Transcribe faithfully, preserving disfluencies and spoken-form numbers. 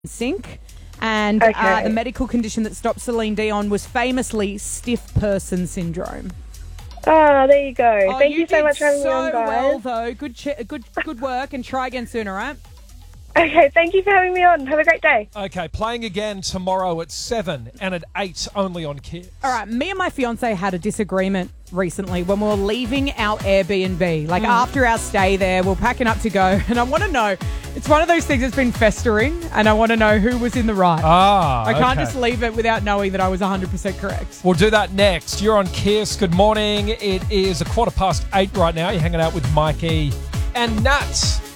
Sync. And Okay. uh, the medical condition that stopped Celine Dion was famously stiff person syndrome. Oh, there you go. Oh, Thank you, so did much for having so me on, guys. well, though. Good, ch- good, good work, and try again soon, all right? Okay, thank you for having me on. Have a great day. Okay, playing again tomorrow at seven and at eight only on Kids. All right, me and my fiance had a disagreement recently when we were leaving our Airbnb. Like, Mm. after our stay there, we we're packing up to go, and I want to know, it's one of those things that's been festering, and I want to know who was in the right. Ah, I can't okay. just leave it without knowing that I was one hundred percent correct. We'll do that next. You're on Kiss. Good morning. It is a quarter past eight right now. You're hanging out with Mikey and Nat.